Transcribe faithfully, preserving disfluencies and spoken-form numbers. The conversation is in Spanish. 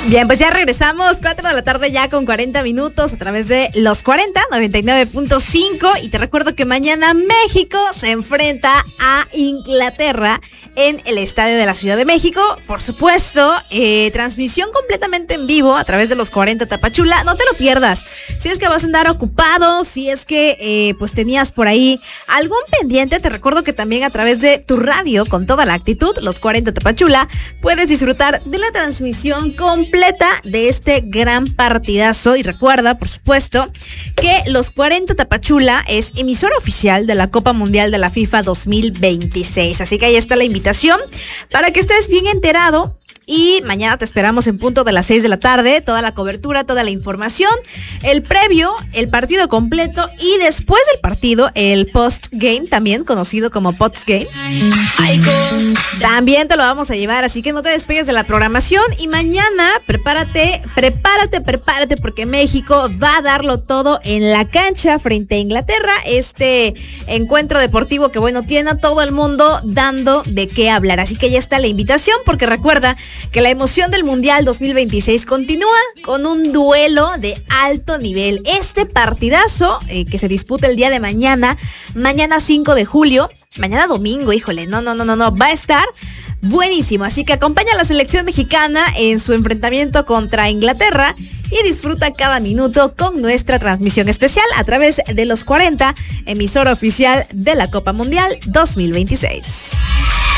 Bien, pues ya regresamos, cuatro de la tarde ya con cuarenta minutos a través de Los cuarenta, noventa y nueve punto cinco. Y te recuerdo que mañana México se enfrenta a Inglaterra en el Estadio de la Ciudad de México. Por supuesto, eh, transmisión completamente en vivo a través de Los cuarenta Tapachula. No te lo pierdas. Si es que vas a andar ocupado, si es que eh, pues tenías por ahí algún pendiente, te recuerdo que también a través de tu radio, con toda la actitud, Los cuarenta Tapachula, puedes disfrutar de la transmisión completa de este gran partidazo. Y recuerda, por supuesto, que Los cuarenta Tapachula es emisora oficial de la Copa Mundial de la FIFA dos mil veintiséis. Así que ahí está la invitación para que estés bien enterado. Y mañana te esperamos en punto de las seis de la tarde, toda la cobertura, toda la información, el previo, el partido completo y después del partido, el post-game, también conocido como post-game. También te lo vamos a llevar, así que no te despegues de la programación y mañana prepárate, prepárate, prepárate porque México va a darlo todo en la cancha frente a Inglaterra. Este encuentro deportivo que bueno, tiene a todo el mundo dando de qué hablar. Así que ya está la invitación porque recuerda que la emoción del Mundial dos mil veintiséis continúa con un duelo de alto nivel. Este partidazo eh, que se disputa el día de mañana, mañana cinco de julio, mañana domingo, híjole, no, no, no, no, no, va a estar buenísimo. Así que acompaña a la selección mexicana en su enfrentamiento contra Inglaterra y disfruta cada minuto con nuestra transmisión especial a través de Los cuarenta, emisora oficial de la Copa Mundial dos mil veintiséis.